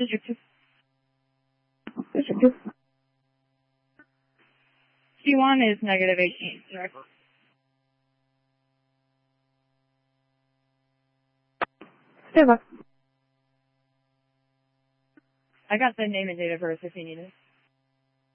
District 2. District 2. C1 is negative 18, direct. Stand by. I got the name and date of birth if you need it.